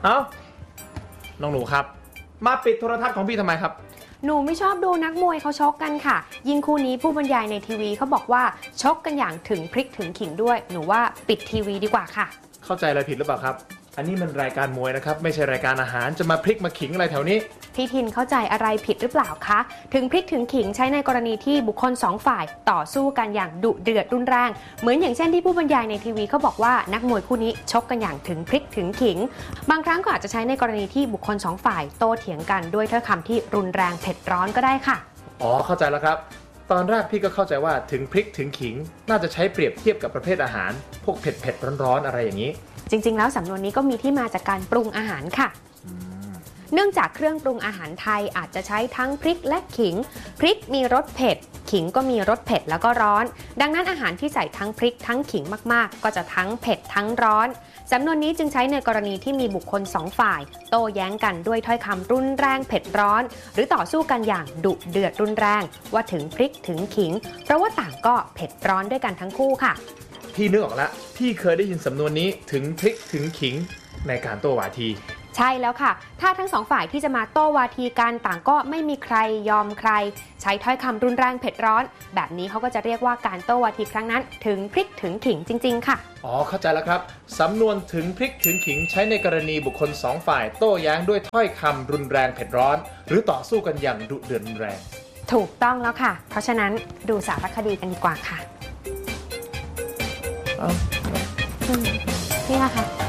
เอ้าน้องหนูครับมาปิดโทรทัศน์ของพี่ทำไมครับหนูไม่ชอบดูนักมวยเขาชกกันค่ะยิ่งคู่นี้ผู้บรรยายในทีวีเขาบอกว่าชกกันอย่างถึงพริกถึงขิงด้วยหนูว่าปิดทีวีดีกว่าค่ะเข้าใจอะไรผิดหรือเปล่าครับอันนี้มันรายการมวยนะครับไม่ใช่รายการอาหารจะมาพริกมาขิงอะไรแถวนี้พี่ทินเข้าใจอะไรผิดหรือเปล่าคะถึงพริกถึงขิงใช้ในกรณีที่บุคคล2ฝ่ายต่อสู้กันอย่างดุเดือดรุนแรงเหมือนอย่างเช่นที่ผู้บรรยายในทีวีเขาบอกว่านักมวยคู่นี้ชกกันอย่างถึงพริกถึงขิงบางครั้งก็อาจจะใช้ในกรณีที่บุคคล2ฝ่ายโต้เถียงกันด้วยถ้อยคำที่รุนแรงเผ็ดร้อนก็ได้ค่ะอ๋อเข้าใจแล้วครับตอนแรกพี่ก็เข้าใจว่าถึงพริกถึงขิงน่าจะใช้เปรียบเทียบกับประเภทอาหารพวกเผ็ดร้อนๆอะไรอย่างนี้จริงๆแล้วสำนวนนี้ก็มีที่มาจากการปรุงอาหารค่ะเนื่องจากเครื่องปรุงอาหารไทยอาจจะใช้ทั้งพริกและขิงพริกมีรสเผ็ดขิงก็มีรสเผ็ดแล้วก็ร้อนดังนั้นอาหารที่ใส่ทั้งพริกทั้งขิงมากๆก็จะทั้งเผ็ดทั้งร้อนสำนวนนี้จึงใช้ในกรณีที่มีบุคคล2ฝ่ายโต้แย้งกันด้วยถ้อยคำรุนแรงเผ็ดร้อนหรือต่อสู้กันอย่างดุเดือดรุนแรงว่าถึงพริกถึงขิงเพราะว่าต่างก็เผ็ดร้อนด้วยกันทั้งคู่ค่ะพี่นึกออกแล้วพี่เคยได้ยินสำนวนนี้ถึงพริกถึงขิงในการโต้วาทีใช่แล้วค่ะถ้าทั้งสองฝ่ายที่จะมาโต้วาทีกันต่างก็ไม่มีใครยอมใครใช้ถ้อยคำรุนแรงเผ็ดร้อนแบบนี้เขาก็จะเรียกว่าการโต้วาทีครั้งนั้นถึงพริกถึงขิงจริงๆค่ะอ๋อเข้าใจแล้วครับสำนวนถึงพริกถึงขิงใช้ในกรณีบุคคล2ฝ่ายโต้แย้งด้วยถ้อยคำรุนแรงเผ็ดร้อนหรือต่อสู้กันอย่างดุเดือดรุนแรงถูกต้องแล้วค่ะเพราะฉะนั้นดูสารคดีกันดีกว่าค่ะนี่แหละค่ะ